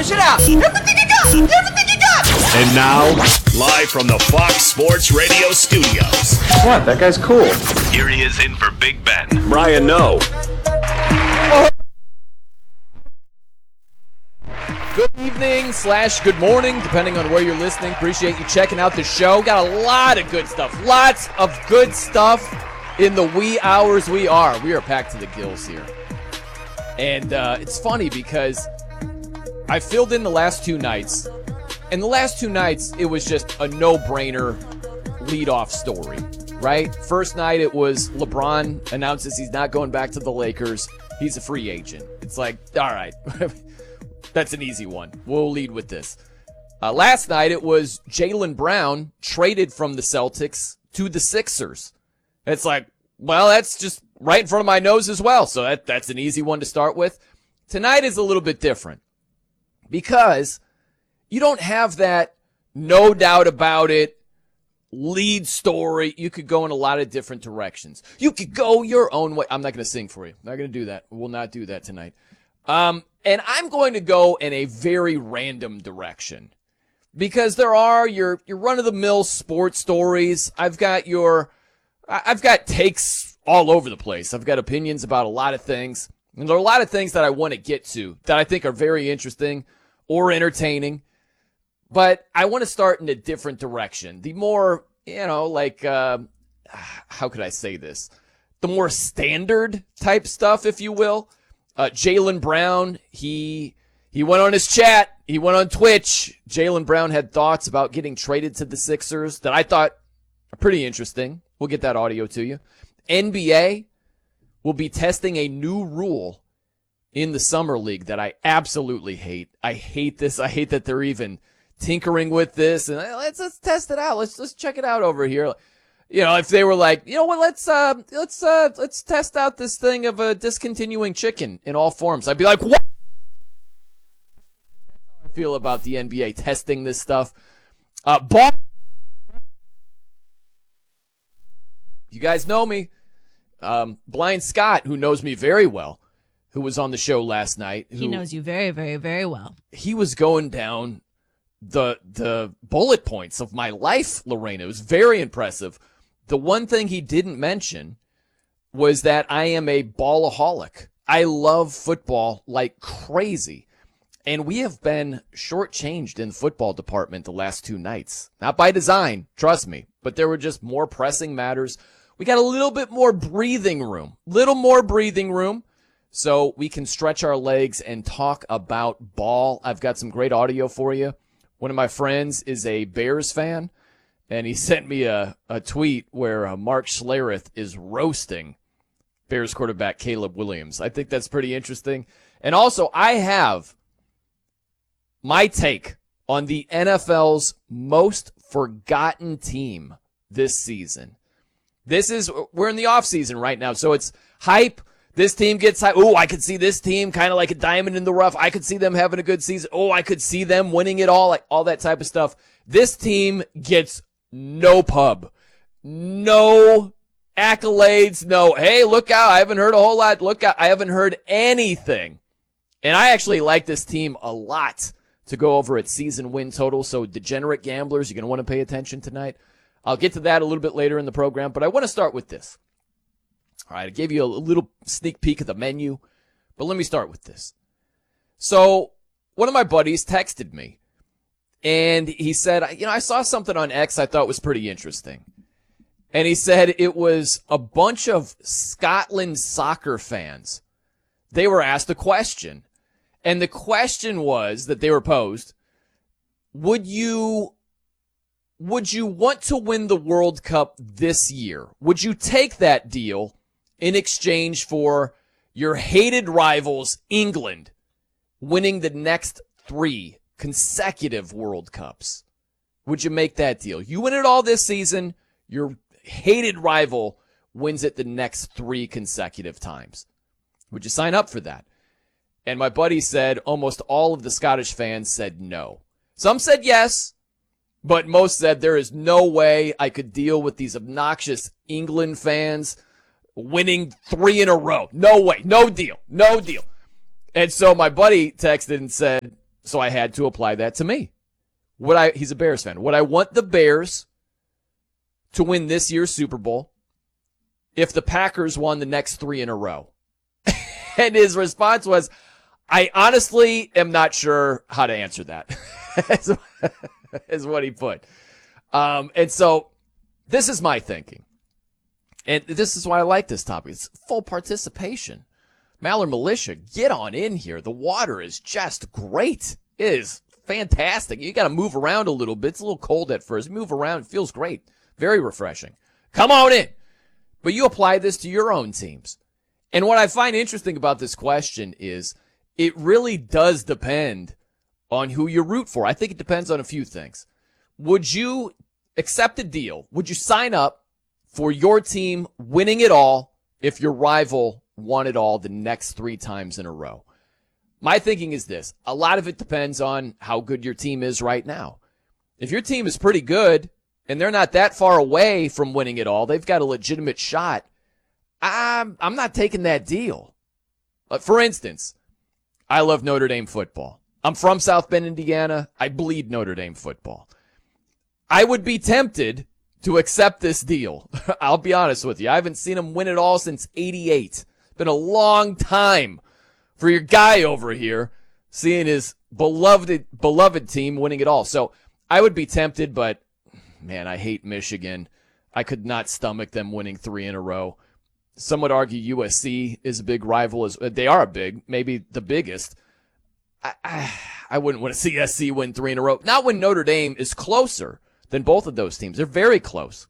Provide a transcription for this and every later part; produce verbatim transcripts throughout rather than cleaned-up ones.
Dish it out. Everything you got. Everything you got. And now, live from the Fox Sports Radio studios. What? That guy's cool. Here he is in for Big Ben. Brian Noe. Good evening slash good morning, depending on where you're listening. Appreciate you checking out the show. Got a lot of good stuff. Lots of good stuff in the wee hours we are. We are packed to the gills here. And uh, it's funny because I filled in the last two nights. And the last two nights, it was just a no-brainer leadoff story, right? First night, it was LeBron announces he's not going back to the Lakers. He's a free agent. It's like, all right. That's an easy one. We'll lead with this. Uh, last night, it was Jaylen Brown traded from the Celtics to the Sixers. It's like, well, that's just right in front of my nose as well. So that that's an easy one to start with. Tonight is a little bit different because you don't have that no doubt about it lead story. You could go in a lot of different directions. You could go your own way. I'm not going to sing for you. I'm not going to do that. We'll not do that tonight. Um, and I'm going to go in a very random direction because there are your, your run-of-the-mill sports stories. I've got your, I've got takes all over the place. I've got opinions about a lot of things. And there are a lot of things that I want to get to that I think are very interesting or entertaining. But I want to start in a different direction. The more, you know, like, uh, how could I say this? The more standard type stuff, if you will. Uh, Jaylen Brown, he he went on his chat. He went on Twitch. Jaylen Brown had thoughts about getting traded to the Sixers that I thought are pretty interesting. We'll get that audio to you. N B A will be testing a new rule in the Summer League that I absolutely hate. I hate this. I hate that they're even tinkering with this. And let's let's test it out. Let's let's check it out over here. You know, if they were like, you know what, let's uh, let's uh, let's test out this thing of a discontinuing chicken in all forms, I'd be like, what? I feel about the N B A testing this stuff. Uh, ball. You guys know me. Um, Blind Scott, who knows me very well, who was on the show last night. Who, he knows you very, very, very well. He was going down the the bullet points of my life, Lorena. It was very impressive. The one thing he didn't mention was that I am a ballaholic. I love football like crazy. And we have been shortchanged in the football department the last two nights. Not by design, trust me, but there were just more pressing matters. We got a little bit more breathing room, little more breathing room, so we can stretch our legs and talk about ball. I've got some great audio for you. One of my friends is a Bears fan, and he sent me a, a tweet where uh, Mark Schlereth is roasting Bears quarterback Caleb Williams. I think that's pretty interesting. And also, I have my take on the N F L's most forgotten team this season. This is, we're in the offseason right now, so it's hype. This team gets hype. Oh, I could see this team kind of like a diamond in the rough. I could see them having a good season. Oh, I could see them winning it all, like all that type of stuff. This team gets no pub, no accolades, no, hey, look out. I haven't heard a whole lot. Look out. I haven't heard anything. And I actually like this team a lot to go over its season win total. So degenerate gamblers, you're going to want to pay attention tonight. I'll get to that a little bit later in the program, but I want to start with this. All right, I gave you a little sneak peek of the menu, but let me start with this. So one of my buddies texted me, and he said, you know, I saw something on X I thought was pretty interesting. And he said it was a bunch of Scotland soccer fans. They were asked a question, and the question was that they were posed, would you... Would you want to win the World Cup this year? Would you take that deal in exchange for your hated rivals, England, winning the next three consecutive World Cups? Would you make that deal? You win it all this season, your hated rival wins it the next three consecutive times. Would you sign up for that? And my buddy said almost all of the Scottish fans said no. Some said yes. But most said there is no way I could deal with these obnoxious England fans winning three in a row. No way. No deal. No deal. And so my buddy texted and said, So I had to apply that to me. Would I, he's a Bears fan. Would I want the Bears to win this year's Super Bowl if the Packers won the next three in a row? And his response was, I honestly am not sure how to answer that, is what he put. Um, and so this is my thinking. And this is why I like this topic. It's full participation. Maller Militia, get on in here. The water is just great. It is fantastic. You got to move around a little bit. It's a little cold at first. Move around. It feels great. Very refreshing. Come on in. But you apply this to your own teams. And what I find interesting about this question is it really does depend on who you root for. I think it depends on a few things. Would you accept a deal? Would you sign up for your team winning it all if your rival won it all the next three times in a row? My thinking is this. A lot of it depends on how good your team is right now. If your team is pretty good and they're not that far away from winning it all, they've got a legitimate shot, I'm, I'm not taking that deal. But for instance, I love Notre Dame football. I'm from South Bend, Indiana. I bleed Notre Dame football. I would be tempted to accept this deal. I'll be honest with you. I haven't seen them win it all since eighty-eight. Been a long time for your guy over here seeing his beloved beloved team winning it all. So I would be tempted, but man, I hate Michigan. I could not stomach them winning three in a row. Some would argue U S C is a big rival. As they are a big, maybe the biggest. I, I, I wouldn't want to see S C win three in a row. Not when Notre Dame is closer than both of those teams. They're very close.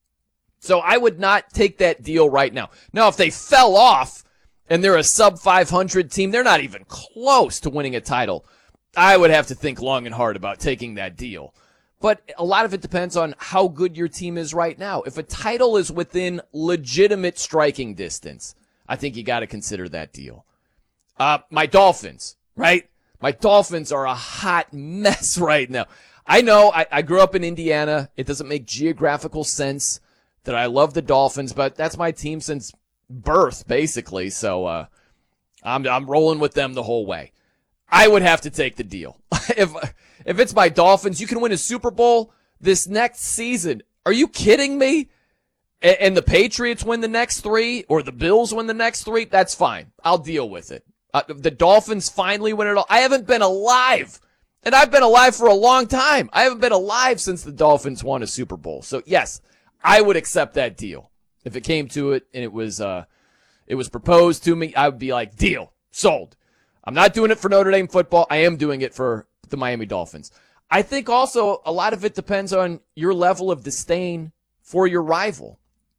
So I would not take that deal right now. Now, if they fell off and they're a sub five hundred team, they're not even close to winning a title, I would have to think long and hard about taking that deal. But a lot of it depends on how good your team is right now. If a title is within legitimate striking distance, I think you got to consider that deal. Uh, my Dolphins, right? My Dolphins are a hot mess right now. I know I, I grew up in Indiana. It doesn't make geographical sense that I love the Dolphins, but that's my team since birth, basically. So uh, I'm I'm rolling with them the whole way. I would have to take the deal. if if it's my Dolphins, you can win a Super Bowl this next season. Are you kidding me? And, and the Patriots win the next three, or the Bills win the next three? That's fine. I'll deal with it. Uh, the Dolphins finally win it all. I haven't been alive. And I've been alive for a long time. I haven't been alive since the Dolphins won a Super Bowl. So yes, I would accept that deal. If it came to it and it was, uh, it was proposed to me, I would be like, deal, sold. I'm not doing it for Notre Dame football. I am doing it for the Miami Dolphins. I think also a lot of it depends on your level of disdain for your rival.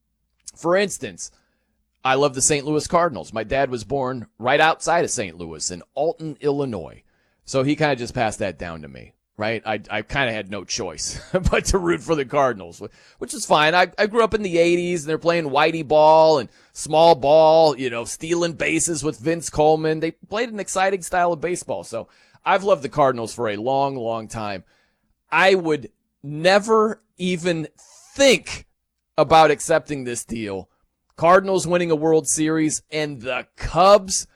For instance, I love the Saint Louis Cardinals. My dad was born right outside of Saint Louis in Alton, Illinois. So he kind of just passed that down to me, right? I I kind of had no choice but to root for the Cardinals, which is fine. I, I grew up in the eighties, and they're playing whitey ball and small ball, you know, stealing bases with Vince Coleman. They played an exciting style of baseball. So I've loved the Cardinals for a long, long time. I would never even think about accepting this deal. Cardinals winning a World Series and the Cubs,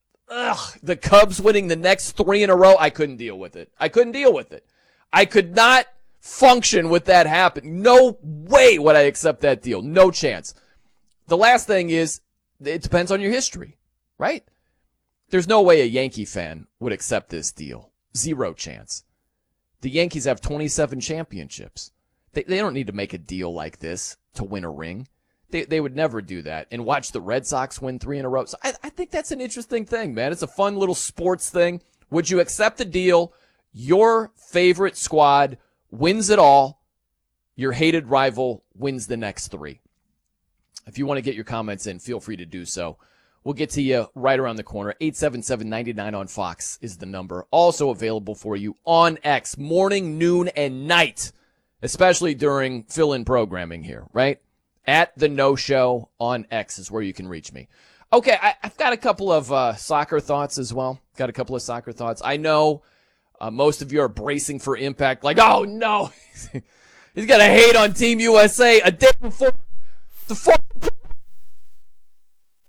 ugh, the Cubs winning the next three in a row, I couldn't deal with it. I couldn't deal with it. I could not function with that happening. No way would I accept that deal. No chance. The last thing is, it depends on your history, right? There's no way a Yankee fan would accept this deal. Zero chance. The Yankees have twenty-seven championships. They, they don't need to make a deal like this to win a ring. They they would never do that and watch the Red Sox win three in a row. So I, I think that's an interesting thing, man. It's a fun little sports thing. Would you accept a deal? Your favorite squad wins it all. Your hated rival wins the next three. If you want to get your comments in, feel free to do so. We'll get to you right around the corner. eight seven seven, nine nine on Fox is the number. Also available for you on X, morning, noon, and night, especially during fill-in programming here, right? At the No Show on X is where you can reach me. Okay, I, I've got a couple of uh, soccer thoughts as well. Got a couple of soccer thoughts. I know uh, most of you are bracing for impact, like, oh no, he's got to hate on Team U S A a day before the fourth.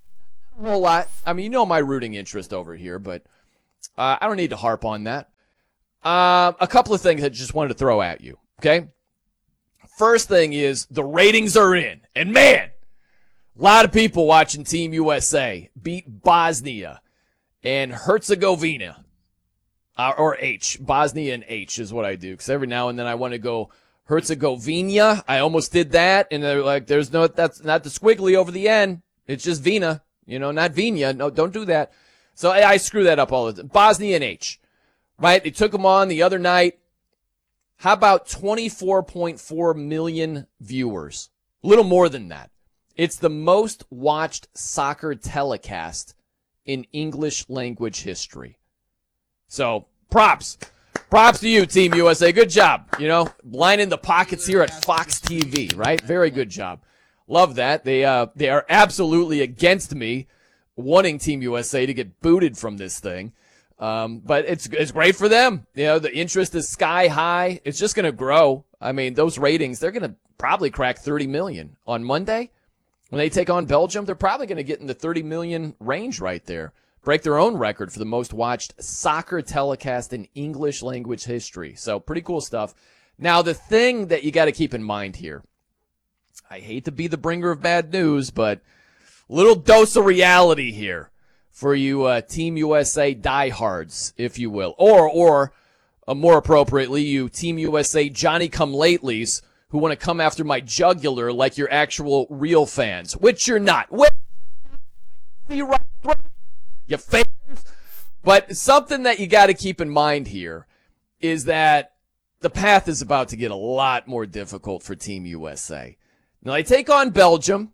Not a whole lot. I mean, you know my rooting interest over here, but uh, I don't need to harp on that. Uh, a couple of things I just wanted to throw at you, okay? First thing is the ratings are in. And man, a lot of people watching Team U S A beat Bosnia and Herzegovina. Uh, or H. Bosnia and H is what I do. Because every now and then I want to go Herzegovina. I almost did that. And they're like, there's no, that's not the squiggly over the end. It's just Vina. You know, not Vina. No, don't do that. So I, I screw that up all the time. Bosnia and H. Right? They took them on the other night. How about twenty-four point four million viewers? A little more than that. It's the most watched soccer telecast in English language history. So, props. Props to you, Team U S A. Good job. You know, lining the pockets here at Fox T V, right? Very good job. Love that. They, uh, they are absolutely against me wanting Team U S A to get booted from this thing. Um, but it's, it's great for them. You know, the interest is sky high. It's just going to grow. I mean, those ratings, they're going to probably crack thirty million on Monday. When they take on Belgium, they're probably going to get in the thirty million range right there. Break their own record for the most watched soccer telecast in English language history. So pretty cool stuff. Now, the thing that you got to keep in mind here, I hate to be the bringer of bad news, but a little dose of reality here for you uh, Team U S A diehards, if you will. Or, or uh, more appropriately, you Team U S A Johnny-come-latelys who want to come after my jugular like you're actual real fans, which you're not. Which you right through you fans. But something that you got to keep in mind here is that the path is about to get a lot more difficult for Team U S A. Now, they take on Belgium,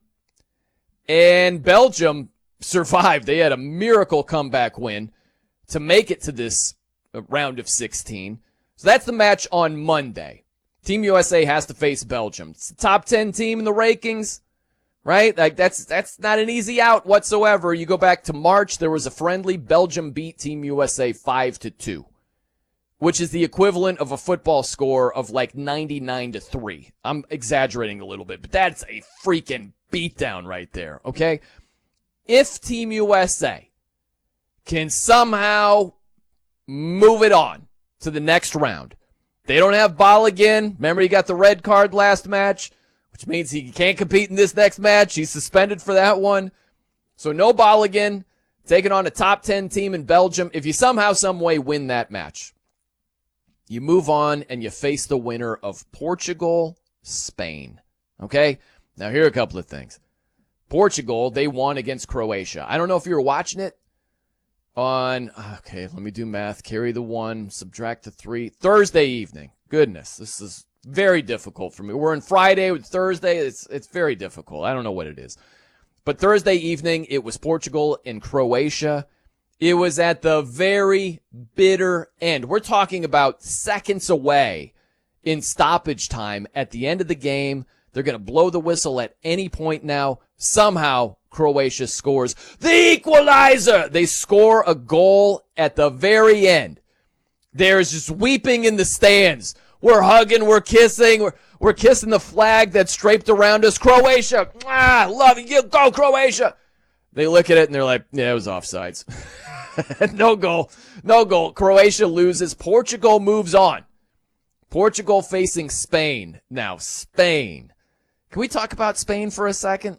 and Belgium survived. They had a miracle comeback win to make it to this round of sixteen. So that's the match on Monday. Team U S A has to face Belgium. It's the top ten team in the rankings, right? Like that's that's not an easy out whatsoever. You go back to March, there was a friendly. Belgium beat Team U S A five to two, which is the equivalent of a football score of like ninety-nine to three. I'm exaggerating a little bit, but that's a freaking beatdown right there, okay? If Team U S A can somehow move it on to the next round, they don't have Balogun. Remember, he got the red card last match, which means he can't compete in this next match. He's suspended for that one. So no Balogun, taking on a top ten team in Belgium. If you somehow, some way win that match, you move on and you face the winner of Portugal, Spain. Okay? Now, here are a couple of things. Portugal, they won against Croatia. I don't know if you were watching it on, okay, let me do math. Carry the one, subtract the three. Thursday evening. Goodness, this is very difficult for me. We're on Friday with Thursday. It's, it's very difficult. I don't know what it is. But Thursday evening, it was Portugal and Croatia. It was at the very bitter end. We're talking about seconds away in stoppage time at the end of the game. They're going to blow the whistle at any point now. Somehow, Croatia scores the equalizer. They score a goal at the very end. There's just weeping in the stands. We're hugging, we're kissing, we're, we're kissing the flag that's draped around us. Croatia, ah, love you, go Croatia. They look at it and they're like, yeah, it was offsides. No goal, no goal. Croatia loses. Portugal moves on. Portugal facing Spain. Now, Spain. Can we talk about Spain for a second?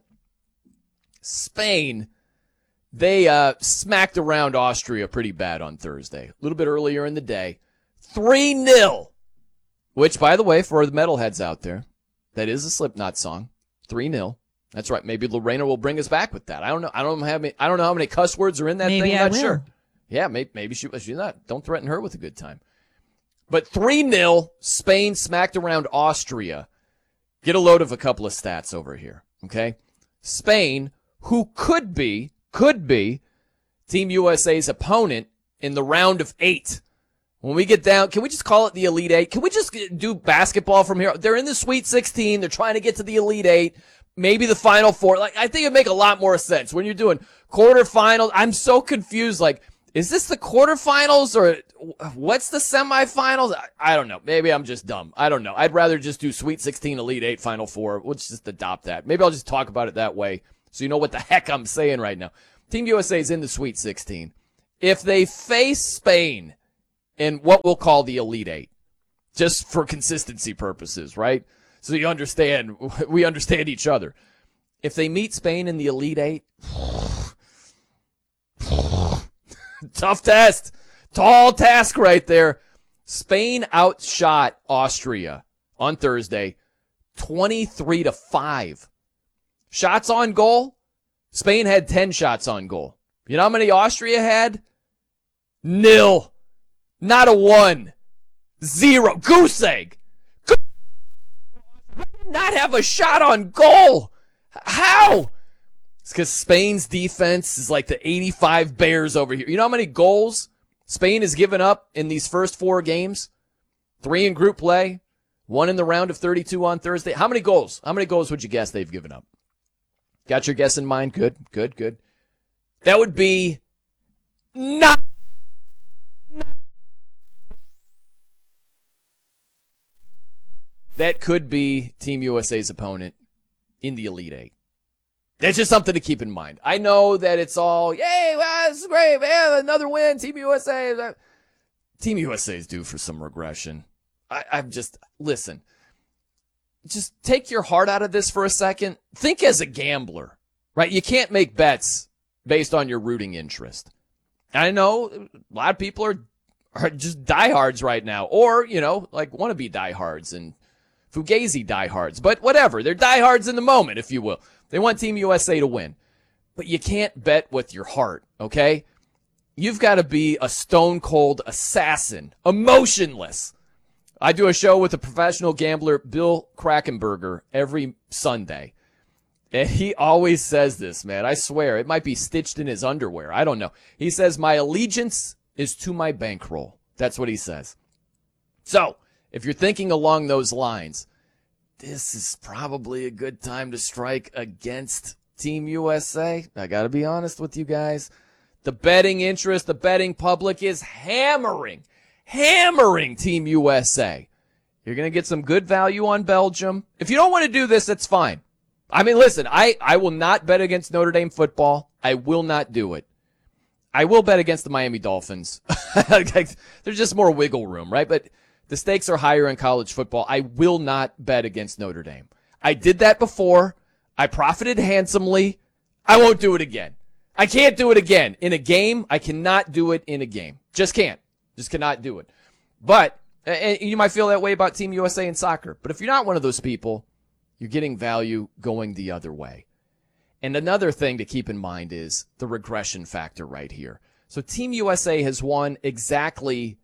Spain, they uh, smacked around Austria pretty bad on Thursday. A little bit earlier in the day. three nil. Which, by the way, for the metalheads out there, that is a Slipknot song. three nil. That's right. Maybe Lorena will bring us back with that. I don't know. I don't know how many, I don't know how many cuss words are in that Maybe thing. I I'm not will. sure. Yeah, maybe, maybe she, she's not. Don't threaten her with a good time. But three nil, Spain smacked around Austria. Get a load of a couple of stats over here, okay? Spain, who could be, could be Team U S A's opponent in the round of eight. When we get down, can we just call it the Elite Eight? Can we just do basketball from here? They're in the Sweet sixteen. They're trying to get to the Elite Eight. Maybe the Final Four. Like, I think it'd make a lot more sense when you're doing quarterfinals. I'm so confused. Like, is this the quarterfinals or what's the semifinals? I, I don't know. Maybe I'm just dumb. I don't know. I'd rather just do Sweet sixteen, Elite Eight, Final Four. Let's just adopt that. Maybe I'll just talk about it that way so you know what the heck I'm saying right now. Team U S A is in the Sweet sixteen. If they face Spain in what we'll call the Elite Eight, just for consistency purposes, right? So you understand, we understand each other. If they meet Spain in the Elite Eight, tough test, tall task right there. Spain outshot Austria on Thursday, twenty-three to five. Shots on goal, Spain had ten shots on goal. You know how many Austria had? Nil. Not a one. Zero. Goose egg. Goose- Not have a shot on goal. How? It's because Spain's defense is like the eighty-five Bears over here. You know how many goals Spain has given up in these first four games? Three in group play, one in the round of thirty-two on Thursday. How many goals? How many goals would you guess they've given up? Got your guess in mind? Good, good, good. That would be not. That could be Team U S A's opponent in the Elite Eight. That's just something to keep in mind. I know that it's all, yay, wow, this is great, man, another win, Team U S A. Team U S A is due for some regression. I, I'm just, listen, just take your heart out of this for a second. Think as a gambler, right? You can't make bets based on your rooting interest. I know a lot of people are, are just diehards right now, or, you know, like want to be diehards and Fugazi diehards, but whatever. They're diehards in the moment, if you will. They want Team U S A to win. But you can't bet with your heart, okay? You've got to be a stone-cold assassin, emotionless. I do a show with a professional gambler, Bill Krakenberger, every Sunday. And he always says this, man. I swear, it might be stitched in his underwear. I don't know. He says, my allegiance is to my bankroll. That's what he says. So, if you're thinking along those lines, this is probably a good time to strike against Team U S A. I got to be honest with you guys. The betting interest, the betting public is hammering, hammering Team U S A. You're going to get some good value on Belgium. If you don't want to do this, that's fine. I mean, listen, I, I will not bet against Notre Dame football. I will not do it. I will bet against the Miami Dolphins. There's just more wiggle room, right? But the stakes are higher in college football. I will not bet against Notre Dame. I did that before. I profited handsomely. I won't do it again. I can't do it again. In a game, I cannot do it in a game. Just can't. Just cannot do it. But, and you might feel that way about Team U S A in soccer. But if you're not one of those people, you're getting value going the other way. And another thing to keep in mind is the regression factor right here. So Team U S A has won exactly,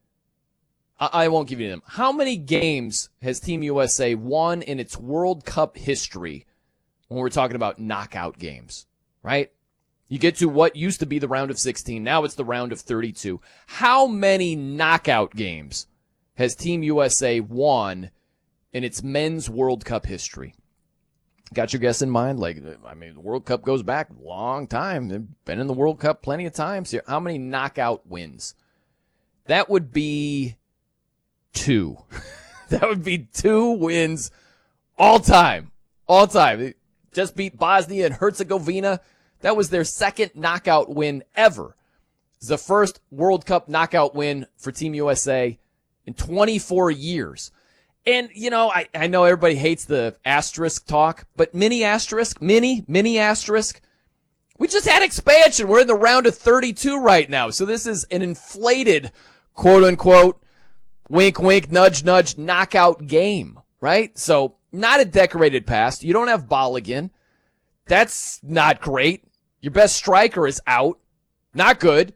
I won't give you them. How many games has Team U S A won in its World Cup history when we're talking about knockout games, right? You get to what used to be the round of sixteen. Now it's the round of thirty-two. How many knockout games has Team U S A won in its men's World Cup history? Got your guess in mind? Like, I mean, the World Cup goes back a long time. They've been in the World Cup plenty of times. How many knockout wins? That would be two. That would be two wins all time. All time. They just beat Bosnia and Herzegovina. That was their second knockout win ever. It's the first World Cup knockout win for Team U S A in twenty-four years. And, you know, I, I know everybody hates the asterisk talk, but mini asterisk, mini, mini asterisk. We just had expansion. We're in the round of thirty-two right now. So this is an inflated, quote unquote, wink, wink, nudge, nudge, knockout game, right? So not a decorated past. You don't have Balogun. That's not great. Your best striker is out. Not good.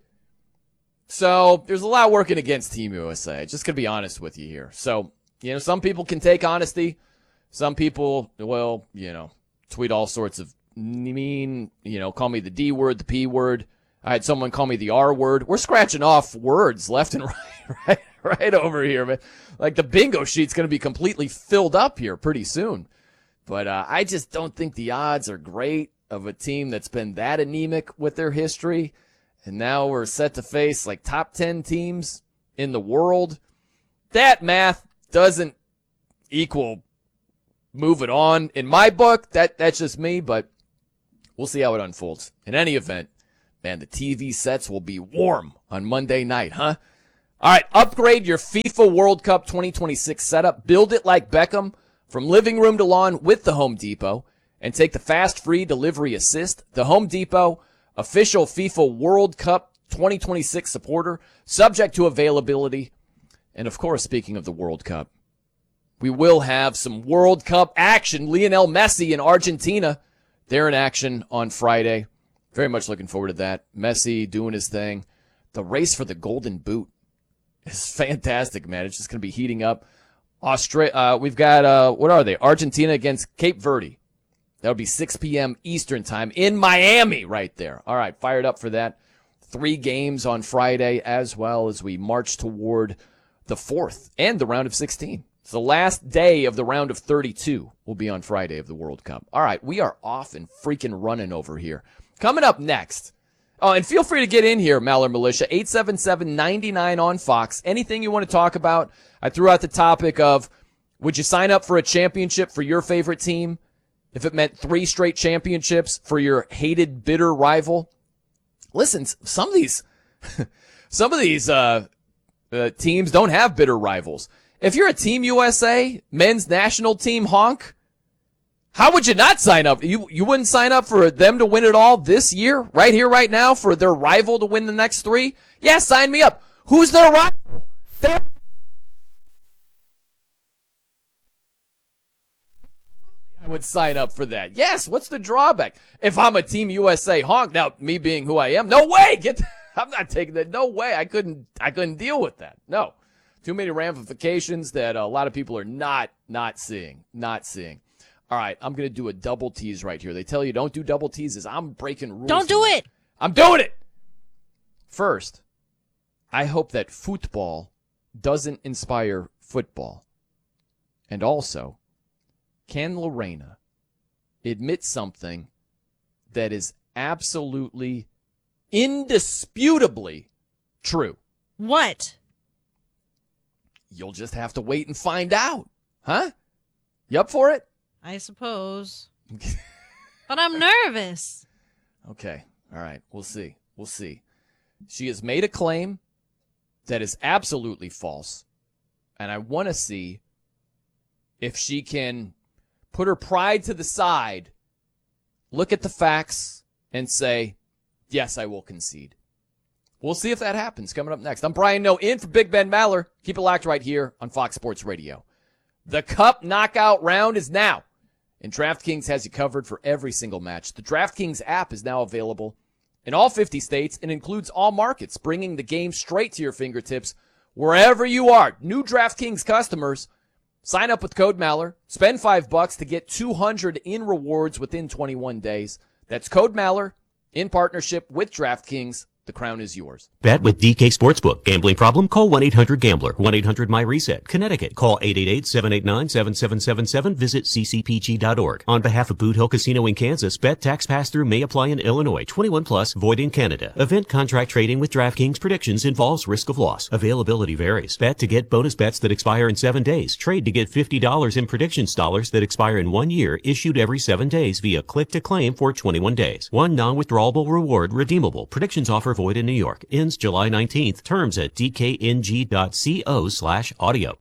So there's a lot working against Team U S A. Just going to be honest with you here. So, you know, some people can take honesty. Some people, well, you know, tweet all sorts of mean, you know, call me the D word, the P word. I had someone call me the R word. We're scratching off words left and right, right, right over here, man. Like the bingo sheet's going to be completely filled up here pretty soon. But uh, I just don't think the odds are great of a team that's been that anemic with their history. And now we're set to face like top ten teams in the world. That math doesn't equal move it on. In my book, that that's just me, but we'll see how it unfolds. In any event, man, the T V sets will be warm on Monday night, huh? All right, upgrade your FIFA World Cup twenty twenty-six setup. Build it like Beckham from living room to lawn with the Home Depot. And take the fast, free delivery assist. The Home Depot, official FIFA World Cup twenty twenty-six supporter, subject to availability. And, of course, speaking of the World Cup, we will have some World Cup action. Lionel Messi in Argentina, they're in action on Friday. Very much looking forward to that. Messi doing his thing. The race for the Golden Boot is fantastic, man. It's just going to be heating up. Austra- uh, we've got, uh, what are they? Argentina against Cape Verde. That'll be six p.m. Eastern time in Miami right there. All right, fired up for that. Three games on Friday as well as we march toward the fourth and the round of sixteen. So the last day of the round of thirty-two will be on Friday of the World Cup. All right, we are off and freaking running over here. Coming up next. Oh, and feel free to get in here, Maller Militia, eight seven seven, nine nine on Fox. Anything you want to talk about. I threw out the topic of, would you sign up for a championship for your favorite team if it meant three straight championships for your hated, bitter rival? Listen, some of these, some of these uh, uh, teams don't have bitter rivals. If you're a Team U S A men's national team honk, how would you not sign up? You you wouldn't sign up for them to win it all this year, right here, right now, for their rival to win the next three? Yeah, sign me up. Who's their rival? They're I would sign up for that. Yes, what's the drawback? If I'm a Team U S A honk, now me being who I am, no way. Get the, I'm not taking that. No way. I couldn't I couldn't deal with that. No. Too many ramifications that a lot of people are not not seeing. Not seeing. All right, I'm going to do a double tease right here. They tell you don't do double teases. I'm breaking rules. Don't do it. I'm doing it. First, I hope that football doesn't inspire football. And also, can Lorena admit something that is absolutely, indisputably true? What? You'll just have to wait and find out. Huh? You up for it? I suppose. But I'm nervous. Okay. All right. We'll see. We'll see. She has made a claim that is absolutely false. And I want to see if she can put her pride to the side, look at the facts, and say, yes, I will concede. We'll see if that happens coming up next. I'm Brian Noe in for Big Ben Maller. Keep it locked right here on Fox Sports Radio. The Cup knockout round is now, and DraftKings has you covered for every single match. The DraftKings app is now available in all fifty states and includes all markets, bringing the game straight to your fingertips wherever you are. New DraftKings customers, sign up with code Maller, spend five bucks to get two hundred in rewards within twenty-one days. That's code Maller in partnership with DraftKings. The crown is yours. Bet with D K Sportsbook. Gambling problem? Call one eight hundred gambler. one eight hundred my reset. Connecticut. Call eight eight eight, seven eight nine, seven seven seven seven. Visit c c p g dot org. On behalf of Boot Hill Casino in Kansas, bet tax pass-through may apply in Illinois. twenty-one plus, void in Canada. Event contract trading with DraftKings predictions involves risk of loss. Availability varies. Bet to get bonus bets that expire in seven days. Trade to get fifty dollars in predictions dollars that expire in one year, issued every seven days via click to claim for twenty-one days. One non-withdrawable reward redeemable. Predictions offer void in New York. Ends July nineteenth. Terms at d k n g dot co slash audio.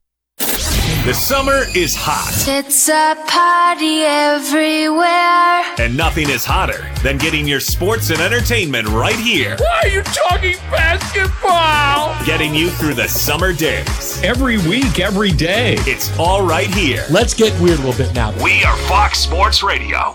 The summer is hot. It's a party everywhere. And nothing is hotter than getting your sports and entertainment right here. Why are you talking basketball? Getting you through the summer days. Every week, every day. It's all right here. Let's get weird a little bit now. We are Fox Sports Radio.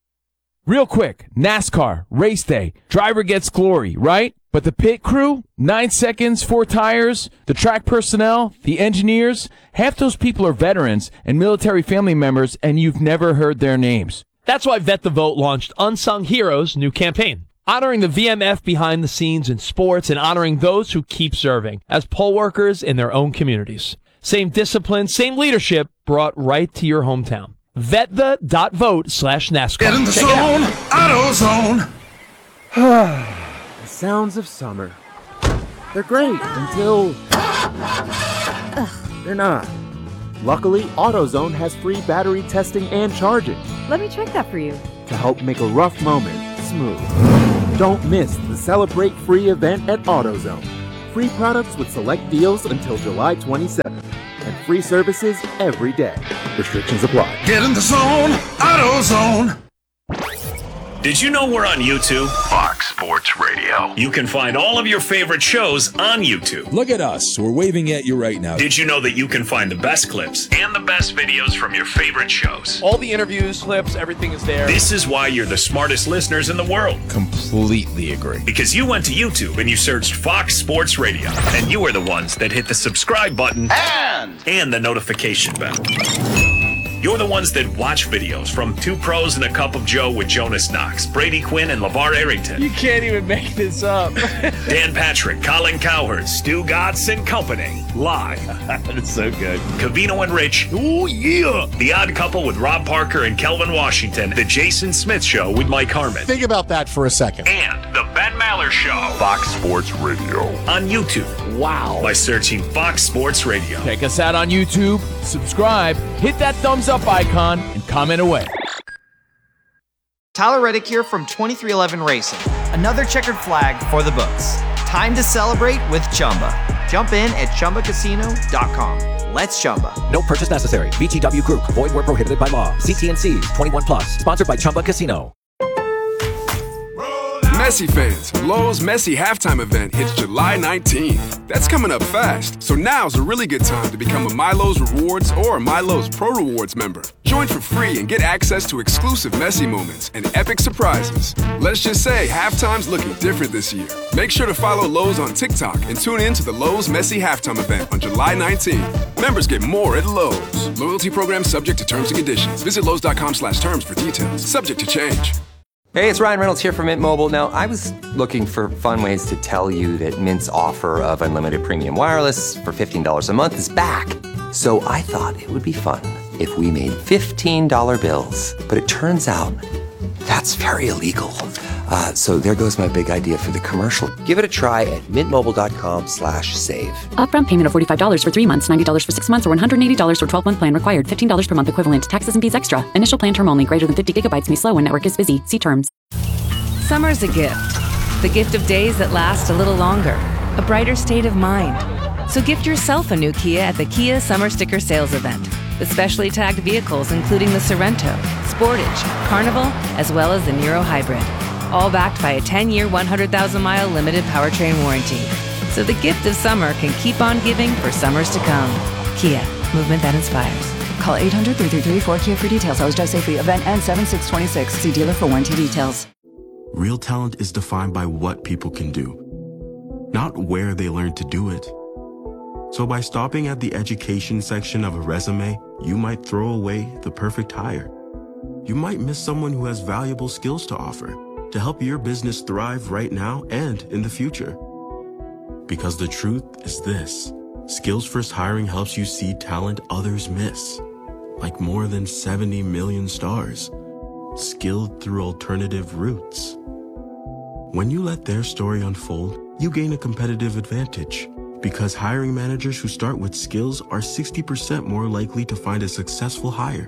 Real quick, NASCAR, race day, driver gets glory, right? But the pit crew, nine seconds, four tires, the track personnel, the engineers, half those people are veterans and military family members, and you've never heard their names. That's why Vet the Vote launched Unsung Heroes' new campaign, honoring the V M F behind the scenes in sports and honoring those who keep serving as poll workers in their own communities. Same discipline, same leadership brought right to your hometown. Vetthe.vote slash NASCAR. Get in the Check zone, auto zone. The sounds of summer. They're great until they're not. Luckily, AutoZone has free battery testing and charging Let me check that for you. to help make a rough moment smooth. Don't miss the Celebrate Free event at AutoZone. free products with select deals until July twenty-seventh, and free services every day. Restrictions apply. Get in the zone, AutoZone. Did you know we're on YouTube? Fox Sports Radio. You can find all of your favorite shows on YouTube. Look at us. We're waving at you right now. Did you know that you can find the best clips and the best videos from your favorite shows? All the interviews, clips, everything is there. This is why you're the smartest listeners in the world. Completely agree. Because you went to YouTube and you searched Fox Sports Radio. And you were the ones that hit the subscribe button and, and the notification bell. You're the ones that watch videos from Two Pros and a Cup of Joe with Jonas Knox, Brady Quinn, and LeVar Arrington. You can't even make this up. Dan Patrick, Colin Cowherd, Stu Godson and Company. Live. That's so good. Cavino and Rich. Oh, yeah. The Odd Couple with Rob Parker and Kelvin Washington. The Jason Smith Show with Mike Harmon. Think about that for a second. And The Ben Maller Show. Fox Sports Radio. On YouTube. Wow. By searching Fox Sports Radio. Check us out on YouTube, subscribe, hit that thumbs up icon, and comment away. Tyler Reddick here from twenty-three eleven Racing. Another checkered flag for the books. Time to celebrate with Chumba. Jump in at Chumba Casino dot com. Let's Chumba. No purchase necessary. V G W Group. Void where prohibited by law. C T and C's. twenty-one plus. Sponsored by Chumba Casino. Messi fans, Lowe's Messi halftime event hits July nineteenth. That's coming up fast, so now's a really good time to become a MyLowe's Rewards or MyLowe's Pro Rewards member. Join for free and get access to exclusive Messi moments and epic surprises. Let's just say halftime's looking different this year. Make sure to follow Lowe's on TikTok and tune in to the Lowe's Messi halftime event on July nineteenth. Members get more at Lowe's. Loyalty program subject to terms and conditions. Visit Lowe's.com slash terms for details. Subject to change. Hey, it's Ryan Reynolds here from Mint Mobile. Now, I was looking for fun ways to tell you that Mint's offer of unlimited premium wireless for fifteen dollars a month is back. So I thought it would be fun if we made fifteen dollar bills. But it turns out that's very illegal. Uh, so there goes my big idea for the commercial. Give it a try at mintmobile.com slash save. Upfront payment of forty-five dollars for three months, ninety dollars for six months, or one hundred eighty dollars for twelve-month plan required. fifteen dollars per month equivalent. Taxes and fees extra. Initial plan term only. Greater than fifty gigabytes may slow when network is busy. See terms. Summer's a gift. The gift of days that last a little longer. A brighter state of mind. So gift yourself a new Kia at the Kia Summer Sticker Sales Event. With specially tagged vehicles including the Sorrento, Sportage, Carnival, as well as the Niro Hybrid. All backed by a ten-year, one hundred thousand mile limited powertrain warranty. So the gift of summer can keep on giving for summers to come. Kia, movement that inspires. Call eight hundred, three three three, four K I A for details. Always drive safely. Event ends seven six twenty-six. See dealer for warranty details. Real talent is defined by what people can do, not where they learn to do it. So by stopping at the education section of a resume, you might throw away the perfect hire. You might miss someone who has valuable skills to offer to help your business thrive right now and in the future. Because the truth is this: Skills First Hiring helps you see talent others miss, like more than seventy million stars, skilled through alternative routes. When you let their story unfold, you gain a competitive advantage, because hiring managers who start with skills are sixty percent more likely to find a successful hire.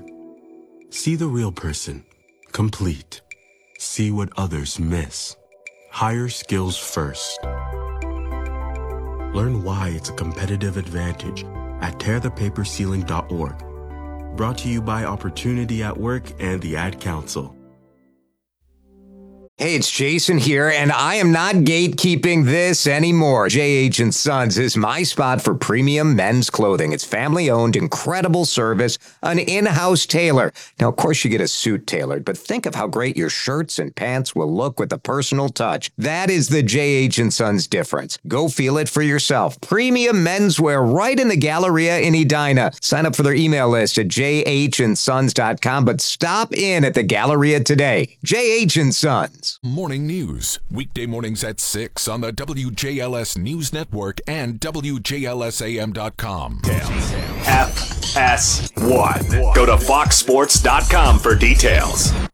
See the real person, complete. See what others miss. Hire skills first. Learn why it's a competitive advantage at tear the paper ceiling dot org. Brought to you by Opportunity at Work and the Ad Council. Hey, it's Jason here, and I am not gatekeeping this anymore. J H and Sons is my spot for premium men's clothing. It's family-owned, incredible service, an in-house tailor. Now, of course, you get a suit tailored, but think of how great your shirts and pants will look with a personal touch. That is the J H and Sons difference. Go feel it for yourself. Premium menswear right in the Galleria in Edina. Sign up for their email list at j h and sons dot com, but stop in at the Galleria today. J H and Sons. Morning News, weekday mornings at six on the W J L S News Network and W J L S A M dot com. F S one. Go to fox sports dot com for details.